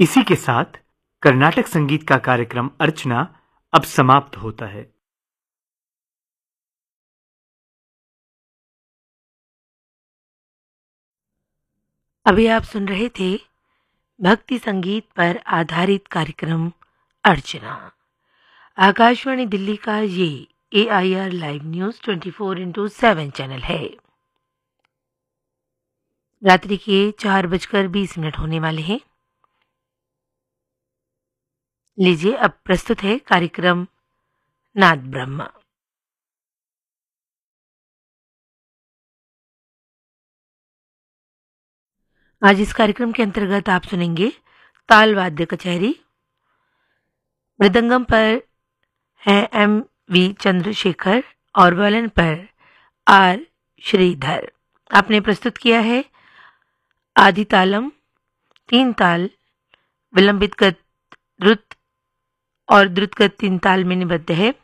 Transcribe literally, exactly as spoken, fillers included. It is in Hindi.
इसी के साथ कर्नाटक संगीत का कार्यक्रम अर्चना अब समाप्त होता है। अभी आप सुन रहे थे भक्ति संगीत पर आधारित कार्यक्रम अर्चना। आकाशवाणी दिल्ली का ये ए I R live news twenty four into seven channel है। रात्रि के चार बजकर बीस मिनट होने वाले हैं। लीजिए अब प्रस्तुत है कार्यक्रम नाद ब्रह्म। आज इस कार्यक्रम के अंतर्गत आप सुनेंगे ताल वाद्य कचहरी। मृदंगम पर है एम वी चंद्रशेखर और वायलिन पर आर श्रीधर। आपने प्रस्तुत किया है आदि तालम, तीन ताल, विलंबित गत द्रुत और द्रुत गत तीन ताल में निबद्ध है।